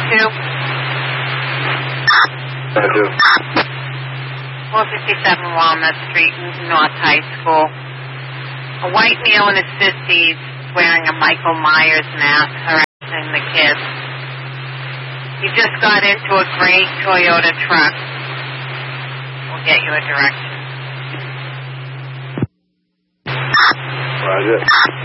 2? I do. 457 Walnut Street, North High School. A white male in his 50s wearing a Michael Myers mask harassing the kids. He just got into a gray Toyota truck. We'll get you a direction. Roger.